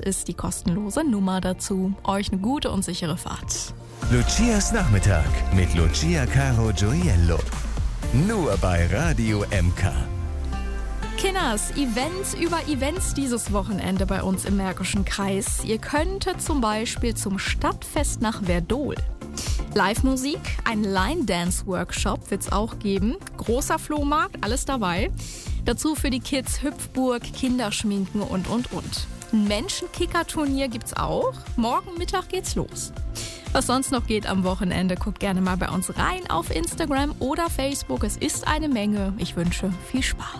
ist die kostenlose Nummer dazu. Euch eine gute und sichere Fahrt. Lucias Nachmittag mit Lucia Caro Gioiello. Nur bei Radio MK. Kinders, Events über Events dieses Wochenende bei uns im Märkischen Kreis. Ihr könntet zum Beispiel zum Stadtfest nach Verdol. Live-Musik, ein Line-Dance-Workshop wird es auch geben. Großer Flohmarkt, alles dabei. Dazu für die Kids Hüpfburg, Kinderschminken und. Ein Menschenkicker-Turnier gibt's auch. Morgen Mittag geht's los. Was sonst noch geht am Wochenende, guckt gerne mal bei uns rein auf Instagram oder Facebook. Es ist eine Menge. Ich wünsche viel Spaß.